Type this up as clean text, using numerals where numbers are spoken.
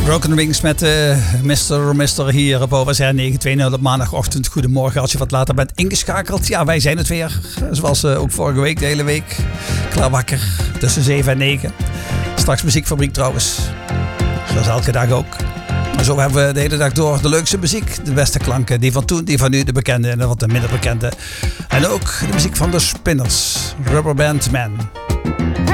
Broken Wings met Mr. hier op OSR 920 op maandagochtend. Goedemorgen als je wat later bent ingeschakeld. Ja, wij zijn het weer. Zoals ook vorige week, de hele week. Klaar wakker tussen 7 en 9. Straks muziekfabriek trouwens. Zoals elke dag ook. Maar zo hebben we de hele dag door de leukste muziek. De beste klanken. Die van toen, die van nu, de bekende en de wat minder bekende. En ook de muziek van de Spinners. Rubber Band Man.